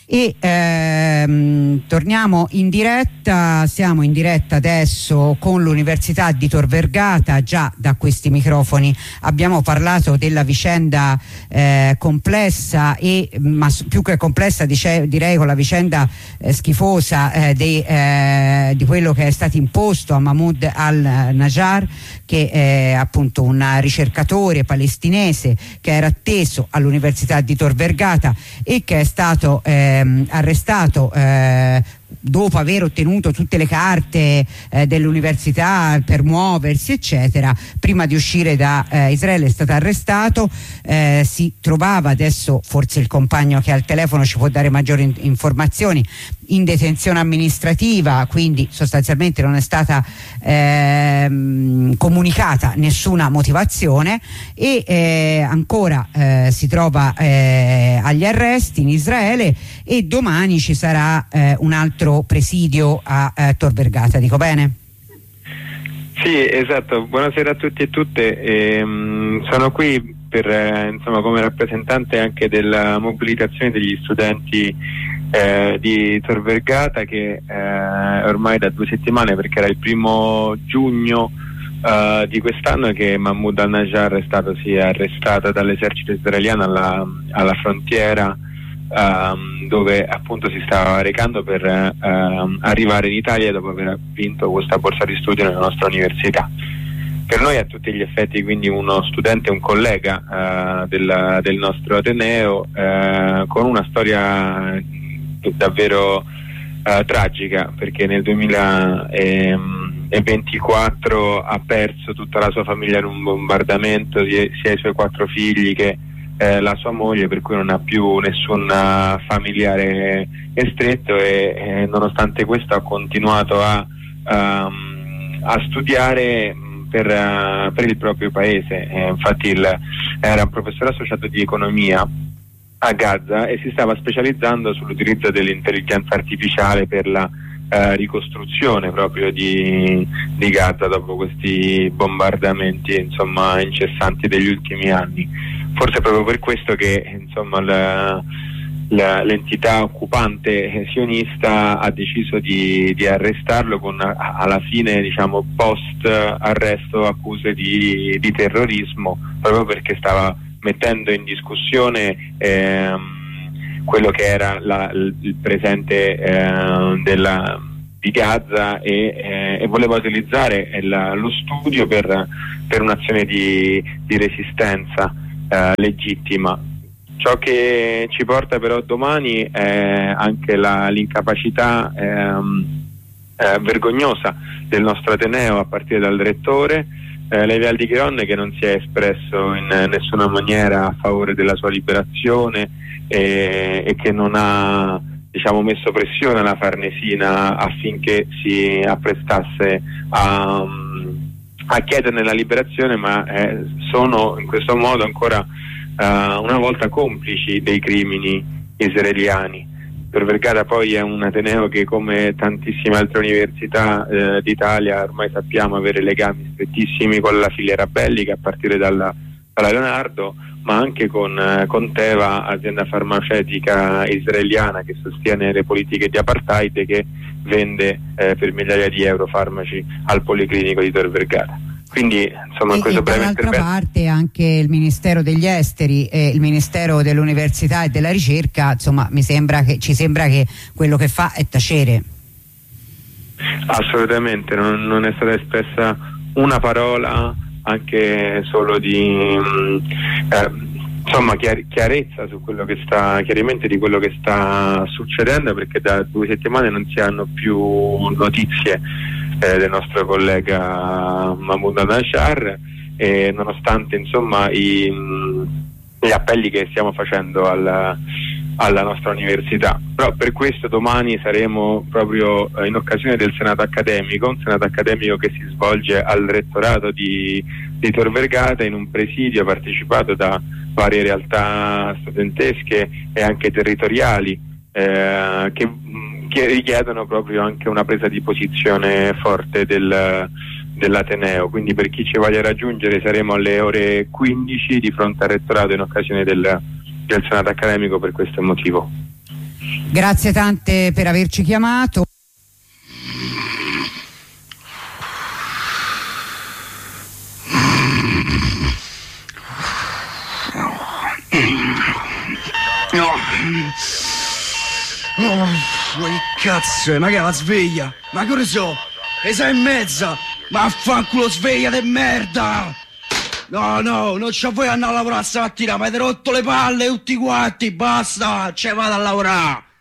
E torniamo in diretta, siamo in diretta adesso con l'Università di Tor Vergata. Già da questi microfoni abbiamo parlato della vicenda complessa, ma più che complessa direi con la vicenda schifosa di quello che è stato imposto a Mahmoud al-Najjar, che è appunto un ricercatore palestinese che era atteso all'Università di Tor Vergata e che è stato arrestato dopo aver ottenuto tutte le carte dell'università per muoversi eccetera. Prima di uscire da Israele è stato arrestato, si trovava, adesso forse il compagno che ha il telefono ci può dare maggiori informazioni, in detenzione amministrativa, quindi sostanzialmente non è stata comunicata nessuna motivazione e ancora si trova agli arresti in Israele, e domani ci sarà un altro presidio a Tor Vergata, dico bene? Sì, esatto. Buonasera a tutti e tutte. Sono qui per come rappresentante anche della mobilitazione degli studenti di Tor Vergata, che ormai da 2 settimane, perché era il 1° giugno di quest'anno che Mahmoud al-Najjar è stato arrestato dall'esercito israeliano alla frontiera, dove appunto si stava recando per arrivare in Italia dopo aver vinto questa borsa di studio nella nostra università. Per noi a tutti gli effetti quindi uno studente, un collega del nostro Ateneo, con una storia davvero tragica, perché nel 2024 ha perso tutta la sua famiglia in un bombardamento, sia i suoi 4 figli che la sua moglie, per cui non ha più nessun familiare stretto, e nonostante questo ha continuato a studiare per il proprio paese. Infatti era un professore associato di economia a Gaza e si stava specializzando sull'utilizzo dell'intelligenza artificiale per la ricostruzione proprio di Gaza dopo questi bombardamenti incessanti degli ultimi anni. Forse proprio per questo che l'entità occupante sionista ha deciso di arrestarlo con alla fine post arresto accuse di terrorismo, proprio perché stava mettendo in discussione quello che era il presente di Gaza e voleva utilizzare lo studio per un'azione di resistenza legittima. Ciò che ci porta però domani è anche l'incapacità vergognosa del nostro Ateneo, a partire dal rettore Levi Aldighiron, che non si è espresso in nessuna maniera a favore della sua liberazione e che non ha messo pressione alla Farnesina affinché si apprestasse a chiederne la liberazione, ma sono in questo modo ancora una volta complici dei crimini israeliani. Tor Vergata poi è un Ateneo che, come tantissime altre università d'Italia, ormai sappiamo avere legami strettissimi con la filiera bellica, a partire dalla Leonardo, ma anche con Teva, azienda farmaceutica israeliana che sostiene le politiche di apartheid e che vende per migliaia di euro farmaci al Policlinico di Tor Vergata. Quindi in questo breve intervento, dall'altra parte anche il Ministero degli Esteri e il Ministero dell'Università e della Ricerca, ci sembra che quello che fa è tacere. Assolutamente, non è stata espressa una parola anche solo di chiarezza su quello che chiarimento di quello che sta succedendo, perché da 2 settimane non si hanno più notizie del nostro collega Mahmoud al-Najjar, nonostante gli appelli che stiamo facendo alla nostra università. Però per questo domani saremo proprio in occasione del Senato accademico, un Senato accademico che si svolge al rettorato di Tor Vergata, in un presidio partecipato da varie realtà studentesche e anche territoriali che richiedono proprio anche una presa di posizione forte dell'Ateneo. Quindi per chi ci voglia raggiungere saremo alle ore 15 di fronte al rettorato in occasione del Senato accademico per questo motivo. Grazie tante per averci chiamato. Ma che cazzo è? Ma che è la sveglia? Ma che ore so? Le 6:30? Ma affanculo, sveglia de merda! No, non ci vuoi andare a lavorare stamattina, mi avete rotto le palle tutti quanti, basta, cioè vado a lavorare!